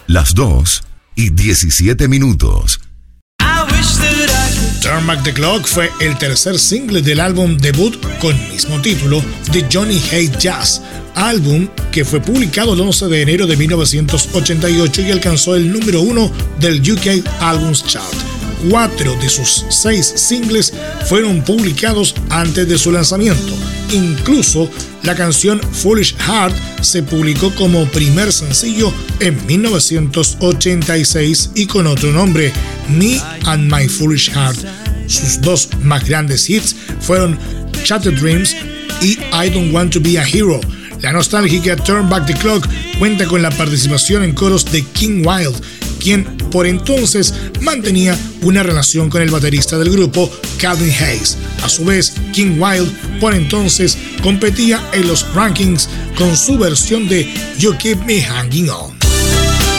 Las 2:17. Turn Back the Clock fue el tercer single del álbum debut con mismo título de Johnny Hates Jazz, álbum que fue publicado el 11 de enero de 1988 y alcanzó el número 1 del UK Albums Chart. 4 de sus 6 singles fueron publicados antes de su lanzamiento. Incluso la canción Foolish Heart se publicó como primer sencillo en 1986 y con otro nombre, Me and My Foolish Heart. Sus dos más grandes hits fueron Shattered Dreams y I Don't Want to Be a Hero. La nostálgica Turn Back the Clock cuenta con la participación en coros de King Wild, quien por entonces mantenía una relación con el baterista del grupo, Calvin Hayes. A su vez, King Wild por entonces competía en los rankings con su versión de You Keep Me Hanging On.